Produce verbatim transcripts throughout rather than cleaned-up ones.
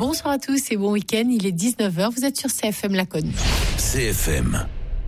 Bonsoir à tous et bon week-end. Il est dix-neuf heures. Vous êtes sur C F M Laconne. C F M.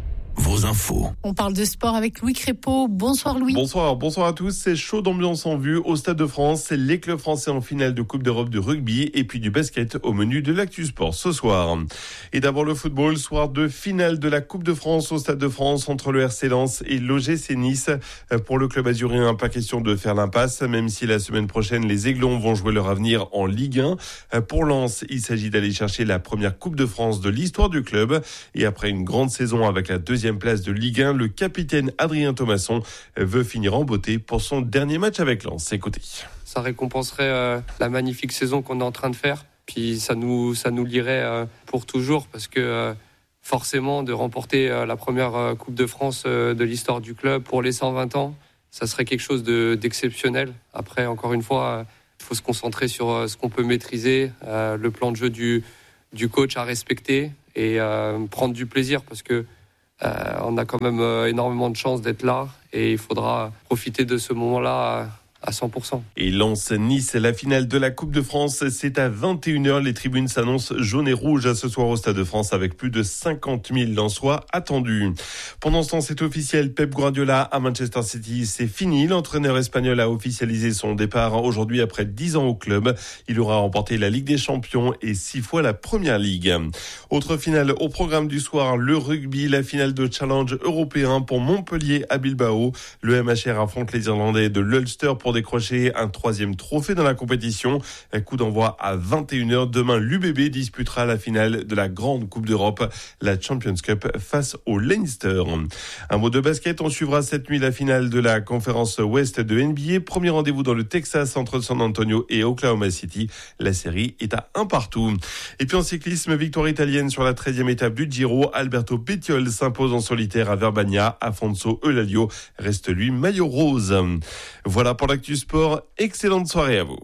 Vos infos. On parle de sport avec Louis Crépeau. Bonsoir Louis. Bonsoir, bonsoir à tous. C'est chaud d'ambiance en vue au Stade de France. C'est les clubs français en finale de Coupe d'Europe de rugby et puis du basket au menu de l'Actu Sport ce soir. Et d'abord le football, soir de finale de la Coupe de France au Stade de France entre le R C Lens et l'O G C Nice. Pour le club azurien, pas question de faire l'impasse, même si la semaine prochaine, les Aiglons vont jouer leur avenir en Ligue un. Pour Lens, il s'agit d'aller chercher la première Coupe de France de l'histoire du club. Et après une grande saison avec la deuxième place de Ligue un, le capitaine Adrien Thomasson veut finir en beauté pour son dernier match avec Lens. Écoutez. Ça récompenserait euh, la magnifique saison qu'on est en train de faire. Puis ça nous, ça nous lierait euh, pour toujours parce que euh, forcément de remporter euh, la première euh, Coupe de France euh, de l'histoire du club pour les cent vingt ans, ça serait quelque chose de, d'exceptionnel. Après, encore une fois, il euh, faut se concentrer sur euh, ce qu'on peut maîtriser, euh, le plan de jeu du, du coach à respecter et euh, prendre du plaisir parce que Euh, on a quand même euh, énormément de chance d'être là et il faudra profiter de ce moment-là à cent pour cent. Et Lens-Nice, la finale de la Coupe de France, c'est à vingt et une heures. Les tribunes s'annoncent jaunes et rouges ce soir au Stade de France avec plus de cinquante mille Lensois attendus. Pendant ce temps, c'est officiel, Pep Guardiola à Manchester City, c'est fini. L'entraîneur espagnol a officialisé son départ aujourd'hui après dix ans au club. Il aura remporté la Ligue des Champions et six fois la Première Ligue. Autre finale au programme du soir, le rugby, la finale de challenge européen pour Montpellier à Bilbao. Le M H R affronte les Irlandais de l'Ulster pour décrocher un troisième trophée dans la compétition. Un coup d'envoi à vingt et une heures. Demain, l'U B B disputera la finale de la grande Coupe d'Europe, la Champions Cup face au Leinster. Un mot de basket, on suivra cette nuit la finale de la conférence Ouest de N B A. Premier rendez-vous dans le Texas entre San Antonio et Oklahoma City. La série est à un partout. Et puis en cyclisme, victoire italienne sur la treizième étape du Giro. Alberto Bettiol s'impose en solitaire à Verbania. Afonso Eulalio reste lui maillot rose. Voilà pour l'actu sport. Excellente soirée à vous.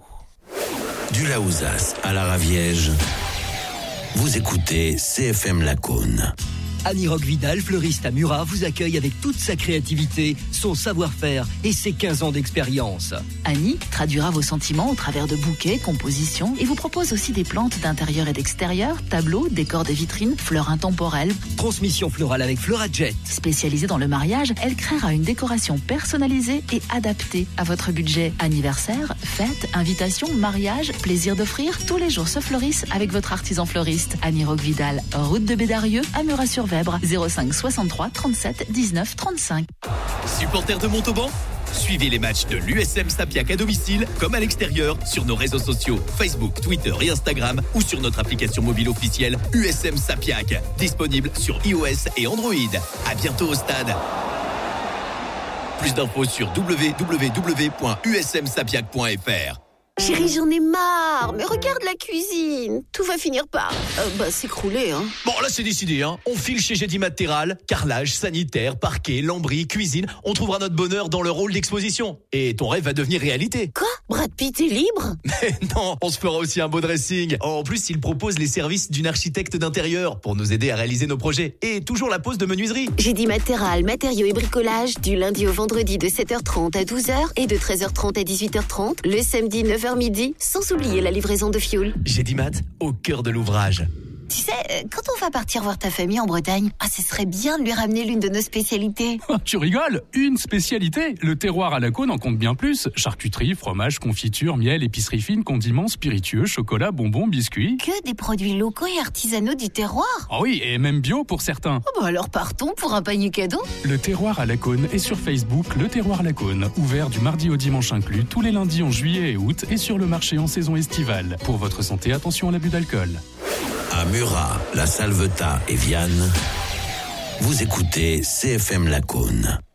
Du Laouzas à la Raviège, vous écoutez C F M Laconne. Annie Roque-Vidal, fleuriste à Murat, vous accueille avec toute sa créativité, son savoir-faire et ses quinze ans d'expérience. Annie traduira vos sentiments au travers de bouquets, compositions et vous propose aussi des plantes d'intérieur et d'extérieur, tableaux, décors de vitrines, fleurs intemporelles. Transmission florale avec Florajet. Spécialisée dans le mariage, elle créera une décoration personnalisée et adaptée à votre budget. Anniversaire, fête, invitation, mariage, plaisir d'offrir, tous les jours se fleurissent avec votre artisan fleuriste. Annie Roque-Vidal, route de Bédarieux, à Murat-sur zéro cinq soixante-trois trente-sept dix-neuf trente-cinq. Supporters de Montauban, suivez les matchs de l'U S M Sapiac à domicile comme à l'extérieur sur nos réseaux sociaux Facebook, Twitter et Instagram ou sur notre application mobile officielle U S M Sapiac, disponible sur iOS et Android. À bientôt au stade. Plus d'infos sur w w w point u s m sapiac point f r. Chérie, j'en ai marre, mais regarde la cuisine. Tout va finir par euh, bah, s'écrouler, hein. Bon, là, c'est décidé, hein. On file chez Gédimat Terral, carrelage, sanitaire, parquet, lambris, cuisine. On trouvera notre bonheur dans le rôle d'exposition. Et ton rêve va devenir réalité. Quoi ? Brad Pitt est libre ? Mais non, on se fera aussi un beau dressing. En plus, il propose les services d'une architecte d'intérieur pour nous aider à réaliser nos projets. Et toujours la pose de menuiserie. Gédimat Terral, matériaux et bricolage, du lundi au vendredi de sept heures trente à douze heures et de treize heures trente à dix-huit heures trente. Le samedi neuf heures midi, sans oublier la livraison de fioul. Gédimat, au cœur de l'ouvrage. Tu sais, quand on va partir voir ta famille en Bretagne, ah, ce serait bien de lui ramener l'une de nos spécialités. Tu rigoles ? Une spécialité ? Le terroir à Laconne en compte bien plus. Charcuterie, fromage, confiture, miel, épicerie fine, condiments, spiritueux, chocolat, bonbons, biscuits. Que des produits locaux et artisanaux du terroir. Ah oui, et même bio pour certains. Oh bah alors partons pour un panier cadeau. Le terroir à Laconne est sur Facebook, le terroir Laconne. Ouvert du mardi au dimanche inclus, tous les lundis en juillet et août et sur le marché en saison estivale. Pour votre santé, attention à l'abus d'alcool. À Murat, La Salvetat et Vianne, vous écoutez C F M Laconne.